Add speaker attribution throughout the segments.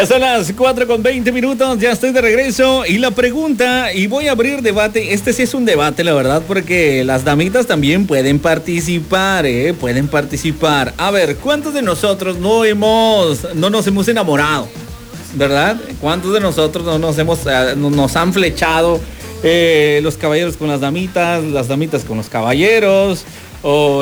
Speaker 1: Ya son las 4:20, ya estoy de regreso y la pregunta, y voy a abrir debate, este sí es un debate la verdad, porque las damitas también pueden participar, pueden participar. A ver, ¿cuántos de nosotros no nos hemos enamorado? ¿Verdad? ¿Cuántos de nosotros nos han flechado los caballeros con las damitas con los caballeros, o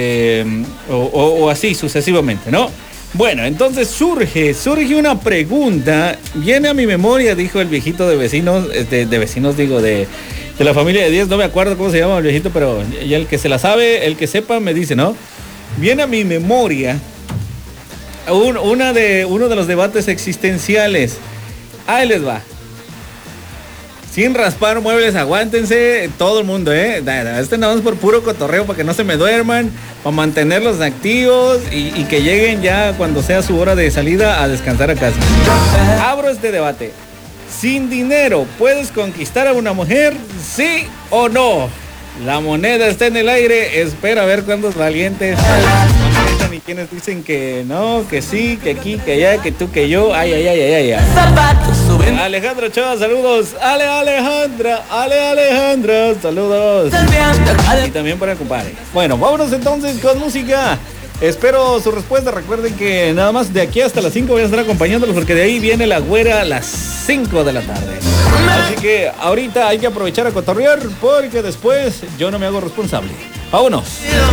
Speaker 1: así sucesivamente, ¿no? Bueno, entonces surge una pregunta, viene a mi memoria, dijo el viejito de vecinos, de la familia de 10, no me acuerdo cómo se llama el viejito, pero ya el que se la sabe, el que sepa me dice, ¿no? Viene a mi memoria uno de los debates existenciales. Ahí les va. Sin raspar muebles, aguántense, todo el mundo, Este nada más por puro cotorreo, para que no se me duerman, para mantenerlos activos y que lleguen ya cuando sea su hora de salida a descansar a casa. Abro este debate. ¿Sin dinero puedes conquistar a una mujer? ¿Sí o no? La moneda está en el aire, espera a ver cuántos valientes contestan y quienes dicen que no, que sí, que aquí, que allá, que tú, que yo. Ay. Alejandra Ochoa, saludos. Alejandra, saludos. Y también para el compadre. Bueno, vámonos entonces con música. Espero su respuesta. Recuerden que nada más de aquí hasta las 5 voy a estar acompañándolos, porque de ahí viene la güera a las 5 de la tarde. Así que ahorita hay que aprovechar a cotorrear, porque después yo no me hago responsable. Vámonos.